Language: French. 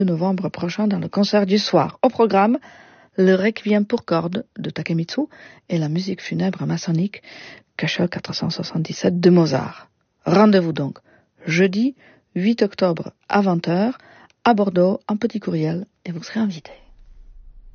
novembre prochain dans le concert du soir. Au programme, le Requiem pour cordes de Takemitsu et la musique funèbre maçonnique Köchel 477 de Mozart. Rendez-vous donc jeudi 8 octobre à 20h à Bordeaux en petit courriel et vous serez invités.